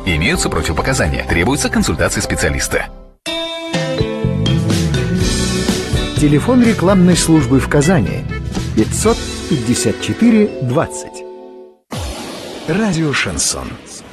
Имеются противопоказания. Требуется консультация специалиста. Телефон рекламной службы в Казани 554 20. Радио «Шансон».